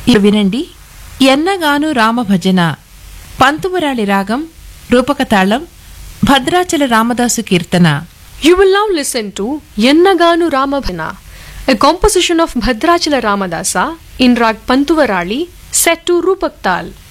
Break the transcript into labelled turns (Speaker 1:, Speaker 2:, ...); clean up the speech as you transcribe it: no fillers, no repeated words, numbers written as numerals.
Speaker 1: వినండి ఎన్నగాను రామభజన పంతుమరాళి రాగం రూపకతాళం భద్రాచల రామదాసు కీర్తన.
Speaker 2: You will now listen to Yennaganu Ramabhana, a composition of Bhadrachala Ramadasa in Rag Pantuvarali set to Rupak Tal.